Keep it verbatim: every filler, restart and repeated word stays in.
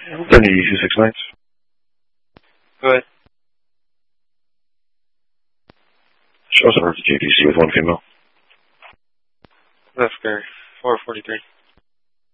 Thirty two six nights. Go ahead. Show us over to J D C with one female. That's fair. four forty-three.